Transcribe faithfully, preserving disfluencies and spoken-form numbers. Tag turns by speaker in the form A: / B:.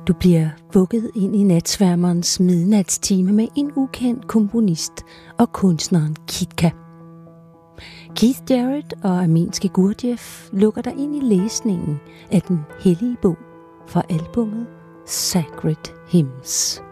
A: Du bliver vugget ind i natsværmerens midnatstime med en ukendt komponist og kunstneren Kitka. Keith Jarrett og Armenske Gurdjieff lukker dig ind i læsningen af den hellige bog fra albumet Sacred Hymns.